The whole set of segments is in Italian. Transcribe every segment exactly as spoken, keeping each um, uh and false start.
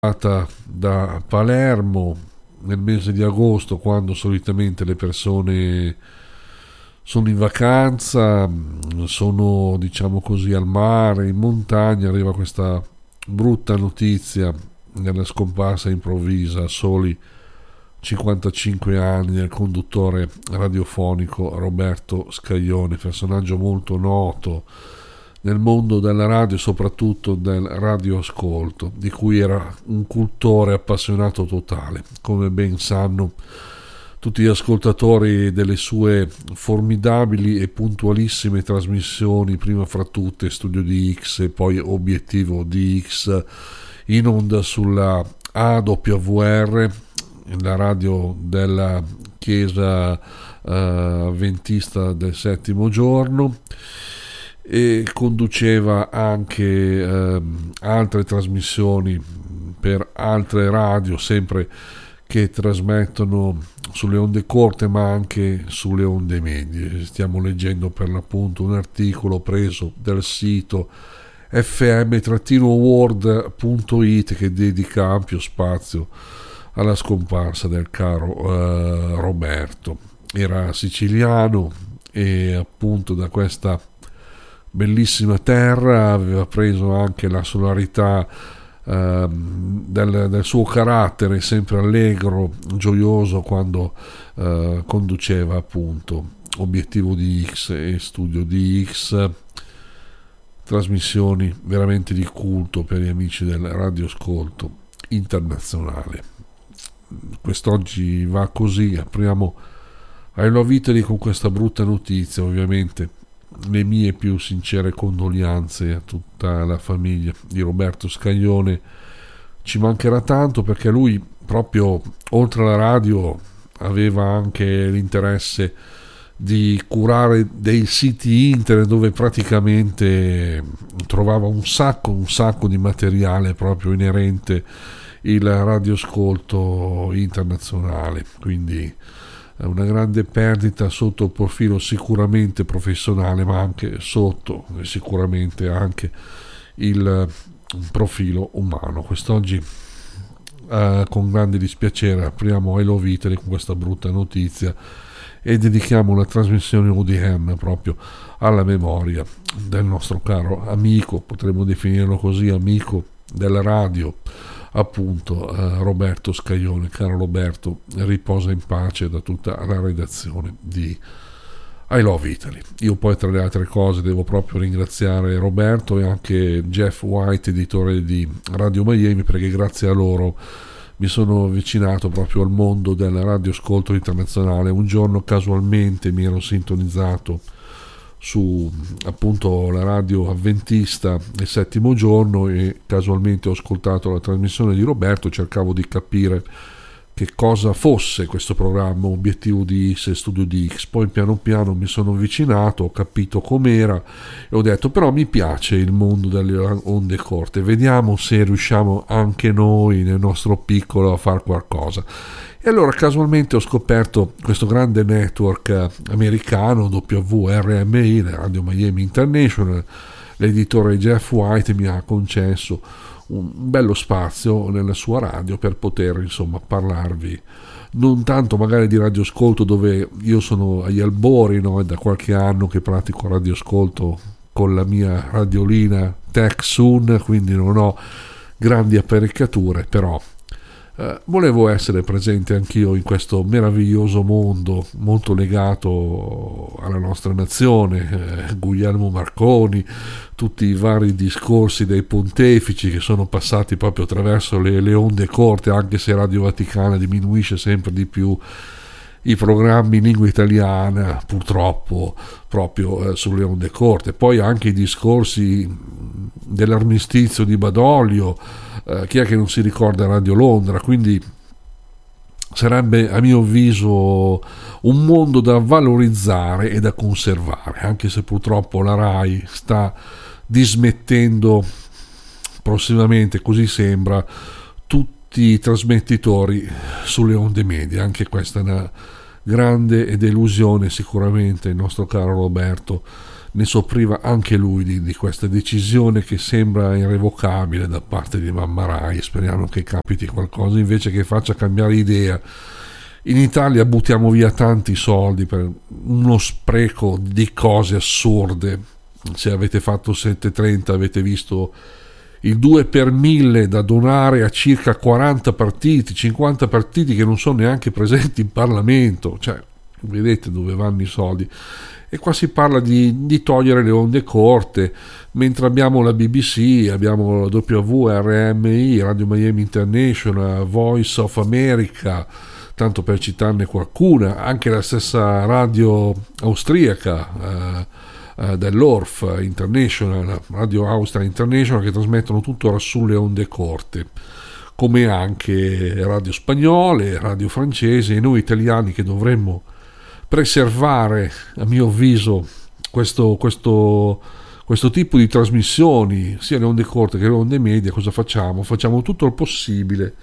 Da Palermo nel mese di agosto, quando solitamente le persone sono in vacanza, sono diciamo così al mare, in montagna, arriva questa brutta notizia della scomparsa improvvisa a soli cinquantacinque anni del conduttore radiofonico Roberto Scaglione, personaggio molto noto nel mondo della radio e soprattutto del radioascolto, di cui era un cultore appassionato totale, come ben sanno tutti gli ascoltatori delle sue formidabili e puntualissime trasmissioni, prima fra tutte Studio D X e poi Obiettivo D X, in onda sulla A W R, la radio della Chiesa eh, Adventista del Settimo Giorno, e conduceva anche eh, altre trasmissioni per altre radio, sempre che trasmettono sulle onde corte ma anche sulle onde medie. Stiamo leggendo per l'appunto un articolo preso dal sito effe emme world punto it che dedica ampio spazio alla scomparsa del caro eh, Roberto. Era siciliano e appunto da questa bellissima terra aveva preso anche la sonorità eh, del, del suo carattere, sempre allegro, gioioso, quando eh, conduceva appunto Obiettivo D X e Studio D X, trasmissioni veramente di culto per gli amici del radioascolto internazionale. Quest'oggi va così, apriamo I Love Italy con questa brutta notizia. Ovviamente le mie più sincere condoglianze a tutta la famiglia di Roberto Scaglione. Ci mancherà tanto, perché lui proprio oltre alla radio aveva anche l'interesse di curare dei siti internet dove praticamente trovava un sacco un sacco di materiale proprio inerente il radioascolto internazionale, quindi è una grande perdita sotto il profilo sicuramente professionale, ma anche sotto sicuramente anche il profilo umano. Quest'oggi eh, con grande dispiacere apriamo I Love Italy con questa brutta notizia e dedichiamo la trasmissione O D M proprio alla memoria del nostro caro amico, potremmo definirlo così, amico della radio, appunto eh, Roberto Scaglione. Caro Roberto, riposa in pace da tutta la redazione di I Love Italy. Io poi, tra le altre cose, devo proprio ringraziare Roberto e anche Jeff White, editore di Radio Miami, perché grazie a loro mi sono avvicinato proprio al mondo del radioascolto internazionale. Un giorno casualmente mi ero sintonizzato su appunto la radio avventista del Settimo Giorno e casualmente ho ascoltato la trasmissione di Roberto. Cercavo di capire che cosa fosse questo programma Obiettivo D X e Studio D X, poi piano piano mi sono avvicinato, ho capito com'era e ho detto però mi piace il mondo delle onde corte, vediamo se riusciamo anche noi nel nostro piccolo a far qualcosa. E allora casualmente ho scoperto questo grande network americano W R M I, la Radio Miami International. L'editore Jeff White mi ha concesso un bello spazio nella sua radio per poter insomma parlarvi non tanto magari di radioascolto, dove io sono agli albori, no? È da qualche anno che pratico radioascolto con la mia radiolina Tech Soon, quindi non ho grandi apparecchiature, però Eh, volevo essere presente anch'io in questo meraviglioso mondo molto legato alla nostra nazione, eh, Guglielmo Marconi, tutti i vari discorsi dei pontefici che sono passati proprio attraverso le, le onde corte, anche se Radio Vaticana diminuisce sempre di più i programmi in lingua italiana, purtroppo proprio eh, sulle onde corte. Poi anche i discorsi dell'armistizio di Badoglio, eh, chi è che non si ricorda Radio Londra, quindi sarebbe a mio avviso un mondo da valorizzare e da conservare, anche se purtroppo la RAI sta dismettendo prossimamente, così sembra, tutti i trasmettitori sulle onde medie. Anche questa è una grande delusione sicuramente. Il nostro caro Roberto ne soffriva anche lui di, di questa decisione che sembra irrevocabile da parte di Mamma Rai. Speriamo che capiti qualcosa invece che faccia cambiare idea. In Italia buttiamo via tanti soldi per uno spreco di cose assurde. Se avete fatto sette trenta avete visto il due per mille da donare a circa quaranta partiti, cinquanta partiti che non sono neanche presenti in Parlamento, cioè vedete dove vanno i soldi. E qua si parla di, di togliere le onde corte, mentre abbiamo la B B C, abbiamo la W R M I, Radio Miami International, Voice of America, tanto per citarne qualcuna, anche la stessa radio austriaca eh, eh, dell'O R F International, Radio Austria International, che trasmettono tuttora sulle onde corte, come anche radio spagnole, radio francese, e noi italiani che dovremmo preservare, a mio avviso, questo, questo, questo tipo di trasmissioni, sia le onde corte che le onde medie. Cosa facciamo? Facciamo tutto il possibile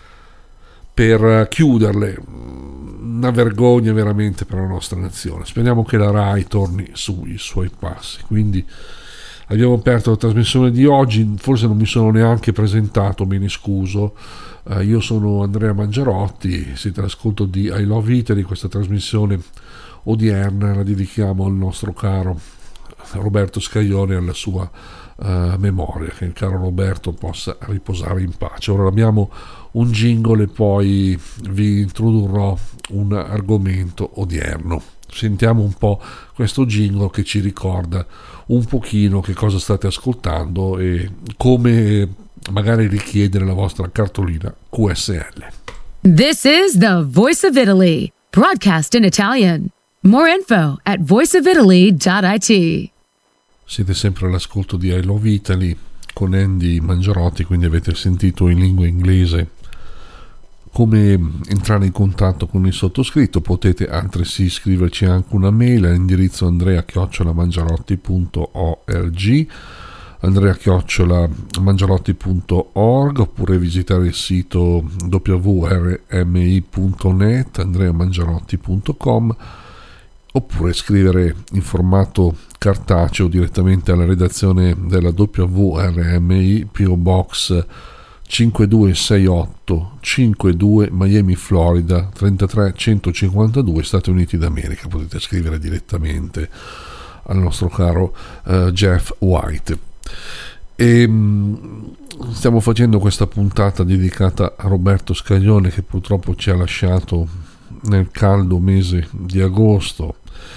per chiuderle. Una vergogna veramente per la nostra nazione. Speriamo che la Rai torni sui suoi passi. Quindi abbiamo aperto la trasmissione di oggi, forse non mi sono neanche presentato, me ne scuso. Uh, io sono Andrea Mangiarotti, siete all'ascolto di I Love Italy. Questa trasmissione odierna la dedichiamo al nostro caro Roberto Scaglione e alla sua uh, memoria, che il caro Roberto possa riposare in pace. Ora abbiamo un jingle e poi vi introdurrò un argomento odierno. Sentiamo un po' questo jingle che ci ricorda un pochino che cosa state ascoltando e come magari richiedere la vostra cartolina Q S L. This is the Voice of Italy, broadcast in Italian. More info at voice of italy dot I T. Siete sempre all'ascolto di I Love Italy con Andy Mangiarotti, quindi avete sentito in lingua inglese come entrare in contatto con il sottoscritto. Potete altresì scriverci anche una mail all'indirizzo andrea chiocciola mangiarotti punto org, andrea chiocciola mangiarotti punto org, oppure visitare il sito w r m i punto net, andrea mangiarotti punto com, oppure scrivere in formato cartaceo direttamente alla redazione della W R M I, P O Box cinquantadue sessantotto cinquantadue, Miami, Florida trentatré centocinquantadue, Stati Uniti d'America. Potete scrivere direttamente al nostro caro uh, Jeff White. E um, stiamo facendo questa puntata dedicata a Roberto Scaglione, che purtroppo ci ha lasciato nel caldo mese di agosto,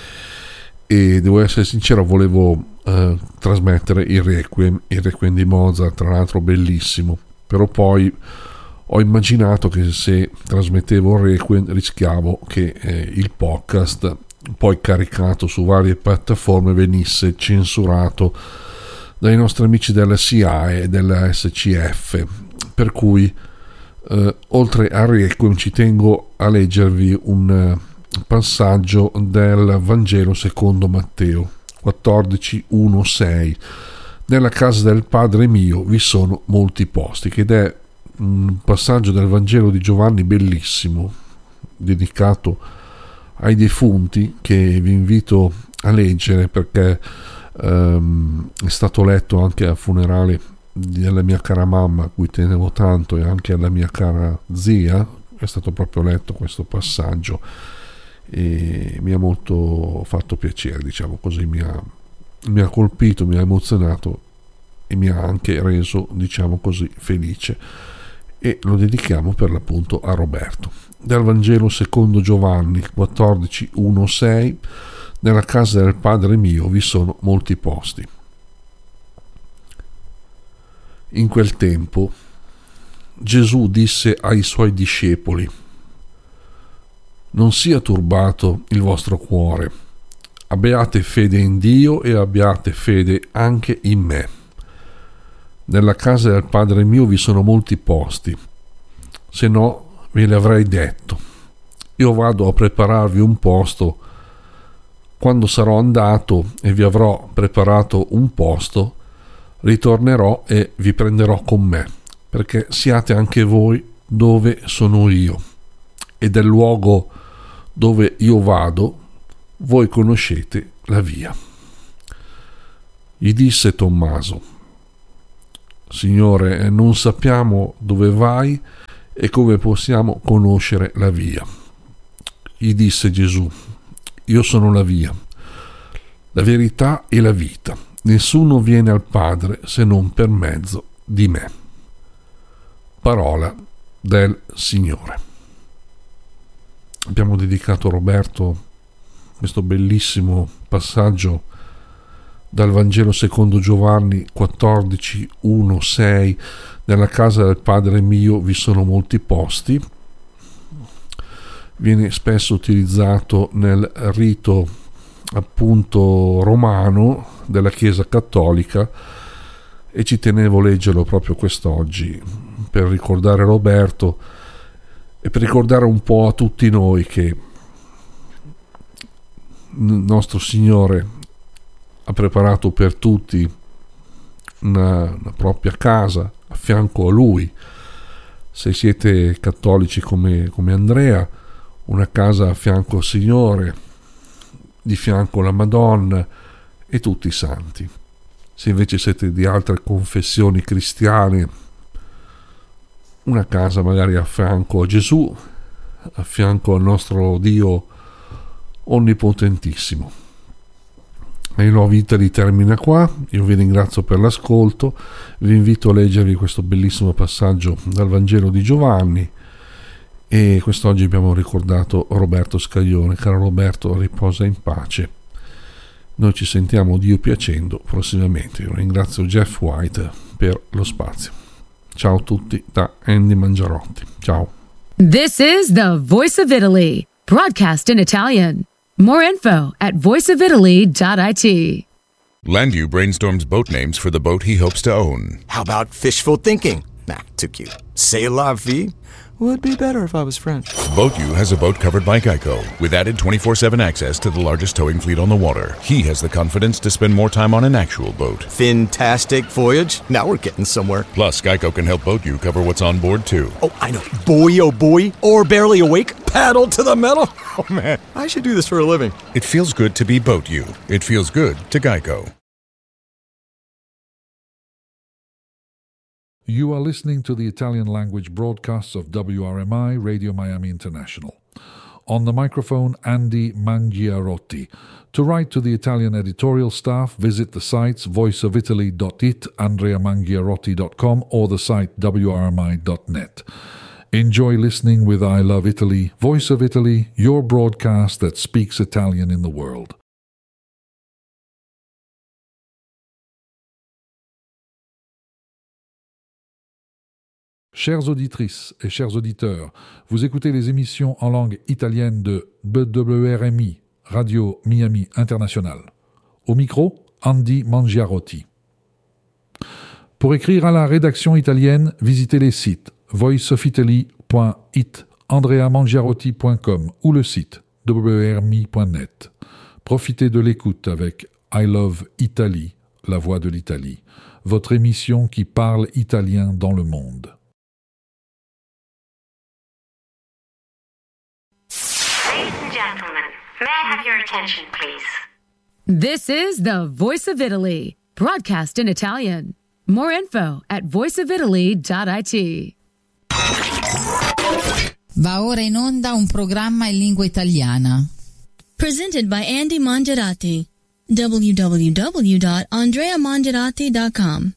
e devo essere sincero, volevo uh, trasmettere il Requiem, il Requiem di Mozart, tra l'altro bellissimo. Però poi ho immaginato che se trasmettevo il Requiem rischiavo che eh, il podcast, poi caricato su varie piattaforme, venisse censurato dai nostri amici della S I A E e della S C F. Per cui eh, oltre al Requiem ci tengo a leggervi un uh, passaggio del Vangelo secondo Matteo quattordici uno sei. Nella casa del Padre mio vi sono molti posti, ed è un passaggio del Vangelo di Giovanni bellissimo, dedicato ai defunti, che vi invito a leggere, perché um, è stato letto anche al funerale della mia cara mamma, a cui tenevo tanto, e anche alla mia cara zia. È stato proprio letto questo passaggio e mi ha molto fatto piacere, diciamo così, mi ha mi ha colpito, mi ha emozionato e mi ha anche reso, diciamo così, felice, e lo dedichiamo per l'appunto a Roberto. Dal Vangelo secondo Giovanni quattordici uno sei. Nella casa del Padre mio vi sono molti posti. In quel tempo Gesù disse ai suoi discepoli: non sia turbato il vostro cuore. Abbiate fede in Dio e abbiate fede anche in me. Nella casa del Padre mio vi sono molti posti, se no ve l'avrei detto. Io vado a prepararvi un posto. Quando sarò andato e vi avrò preparato un posto, ritornerò e vi prenderò con me, perché siate anche voi dove sono io. E del luogo dove io vado voi conoscete la via. Gli disse Tommaso: Signore, non sappiamo dove vai e come possiamo conoscere la via. Gli disse Gesù: Io sono la via, la verità e la vita. Nessuno viene al Padre se non per mezzo di me. Parola del Signore. Abbiamo dedicato a Roberto questo bellissimo passaggio dal Vangelo secondo Giovanni quattordici, uno, sei. Nella casa del Padre mio vi sono molti posti. Viene spesso utilizzato nel rito appunto romano della Chiesa Cattolica, e ci tenevo a leggerlo proprio quest'oggi per ricordare Roberto e per ricordare un po' a tutti noi che il nostro Signore ha preparato per tutti una, una propria casa a fianco a Lui. Se siete cattolici come, come Andrea, una casa a fianco al Signore, di fianco alla Madonna e tutti i santi. Se invece siete di altre confessioni cristiane, una casa magari a fianco a Gesù, a fianco al nostro Dio onnipotentissimo. I Love Italy termina qua. Io vi ringrazio per l'ascolto, vi invito a leggervi questo bellissimo passaggio dal Vangelo di Giovanni, e quest'oggi abbiamo ricordato Roberto Scaglione. Caro Roberto, riposa in pace. Noi ci sentiamo, Dio piacendo, prossimamente. Io ringrazio Jeff White per lo spazio. Ciao a tutti da Andy Mangiarotti. Ciao. This is the Voice of Italy, broadcast in Italian. More info at voice of italy dot I T. Landu brainstorms boat names for the boat he hopes to own. How about fishful thinking? Nah, too cute. C'est la vie? Would be better if I was French. BoatU has a boat covered by Geico, with added twenty-four seven access to the largest towing fleet on the water. He has the confidence to spend more time on an actual boat. Fantastic voyage. Now we're getting somewhere. Plus, Geico can help BoatU cover what's on board, too. Oh, I know. Boy, oh boy. Or barely awake. Paddle to the metal. Oh, man. I should do this for a living. It feels good to be BoatU. It feels good to Geico. You are listening to the Italian language broadcasts of W R M I Radio Miami International. On the microphone, Andy Mangiarotti. To write to the Italian editorial staff, visit the sites voice of italy dot it, andrea mangiarotti dot com, or the site w r m i dot net. Enjoy listening with I Love Italy, Voice of Italy, your broadcast that speaks Italian in the world. Chères auditrices et chers auditeurs, vous écoutez les émissions en langue italienne de B W R M I, Radio Miami International. Au micro, Andy Mangiarotti. Pour écrire à la rédaction italienne, visitez les sites voice of italy dot it, andrea mangiarotti dot com ou le site w r m i dot net. Profitez de l'écoute avec I Love Italy, la voix de l'Italie, votre émission qui parle italien dans le monde. Gentlemen, may I have your attention, please? This is the Voice of Italy, broadcast in Italian. More info at voice of italy dot I T. Va ora in onda un programma in lingua italiana. Presented by Andy Mangiarotti. w w w dot andrea mangiarotti dot com